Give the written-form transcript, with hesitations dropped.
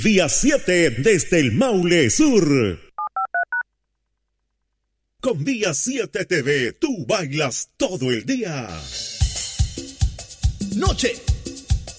Vía 7 desde el Maule Sur. Con Vía 7 TV, tú bailas todo el día. Noche